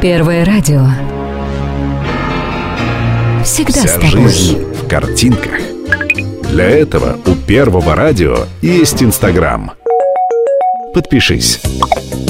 Первое радио. Всегда с Вся тобой. жизнь в картинках. Для этого у Первого радио есть Инстаграм. Подпишись.